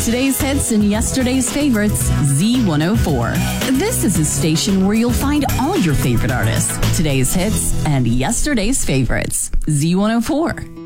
Today's hits and yesterday's favorites, Z104. This is a station where you'll find all your favorite artists. Today's hits and yesterday's favorites, Z104.